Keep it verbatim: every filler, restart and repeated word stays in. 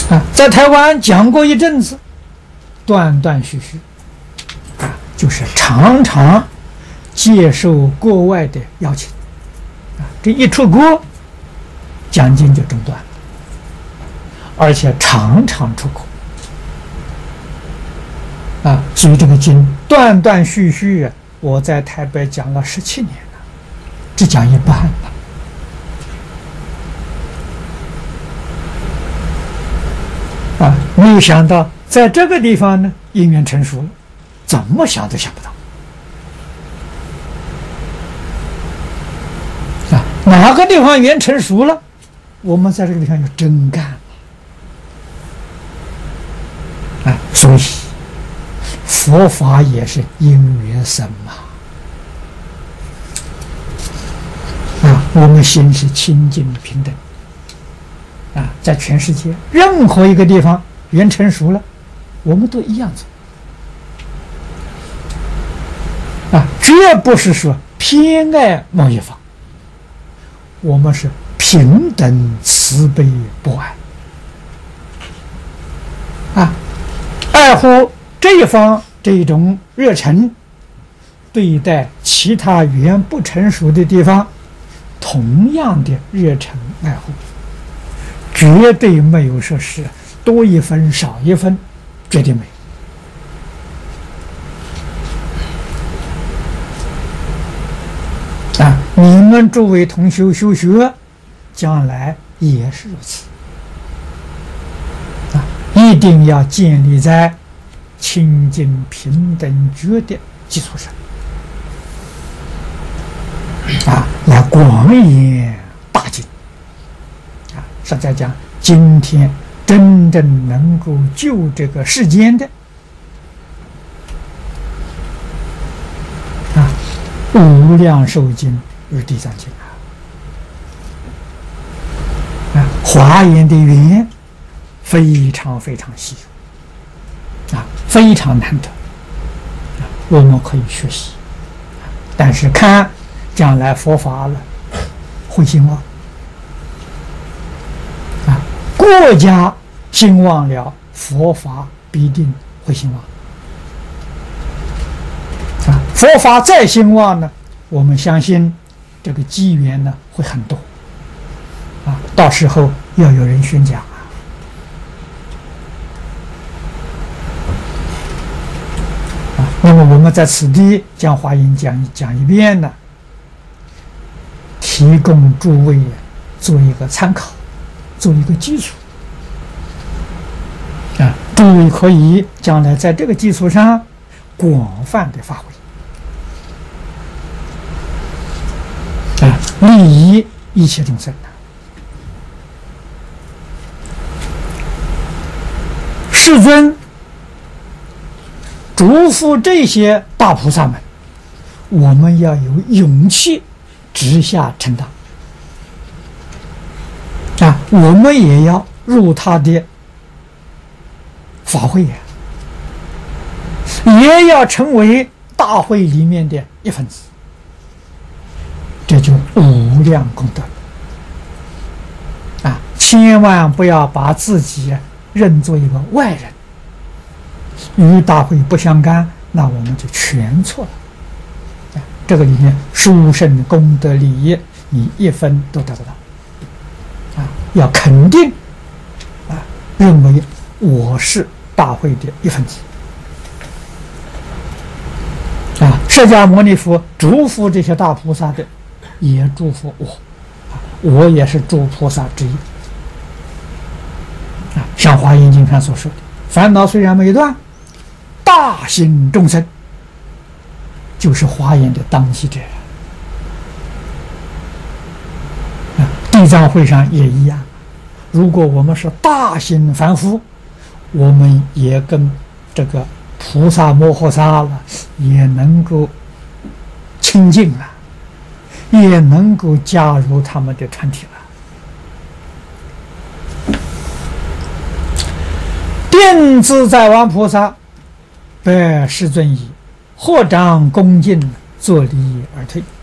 啊，在台湾讲过一阵子，断断续续，啊，就是常常接受国外的邀请，啊，这一出国，讲经就中断了，而且常常出国，啊，所以这个经断断续续，我在台北讲了十七年了，只讲一半了。啊，没有想到在这个地方呢，因缘成熟了，怎么想都想不到。啊，哪个地方缘成熟了，我们在这个地方就真干了。啊，所以佛法也是因缘生嘛。啊，我们心是清净平等。啊，在全世界任何一个地方缘成熟了，我们都一样做。啊，绝不是说偏爱某一方，我们是平等慈悲博爱。啊，爱护这一方这一种热忱，对待其他缘不成熟的地方，同样的热忱爱护。绝对没有说是多一分少一分，绝对没有。啊，你们诸位同修修学，将来也是如此。啊，一定要建立在清净平等觉的基础上。啊，来广演大经。实在讲，今天真正能够救这个世间的啊，无量寿经与地藏经啊，啊，华严的缘非常非常稀有啊，非常难得啊，我们可以学习，但是看将来佛法了会兴旺。国家兴旺了，佛法必定会兴旺。啊，佛法再兴旺呢，我们相信这个机缘呢会很多。啊，到时候要有人宣讲啊。啊，那么我们在此地将华严讲讲一遍呢，提供诸位做一个参考。做一个基础啊，诸位可以将来在这个基础上广泛的发挥啊，利益一切众生啊。世尊嘱咐这些大菩萨们，我们要有勇气直下承担。啊，我们也要入他的法会呀，也要成为大会里面的一份子，这就无量功德啊！千万不要把自己认作一个外人，与大会不相干，那我们就全错了。啊，这个里面殊胜功德利益，你一分都得不到。啊，要肯定啊，认为我是大会的一份子啊。释迦牟尼佛祝福这些大菩萨的，也祝福我，啊，我也是诸菩萨之一啊。像《华严经》上所说的，烦恼虽然没断，大行众生就是华严的当机者。地藏会上也一样，如果我们是大行凡夫，我们也跟这个菩萨摩诃萨了，也能够亲近了，也能够加入他们的团体了。电自在王菩萨拜世尊矣，合掌恭敬，作礼而退。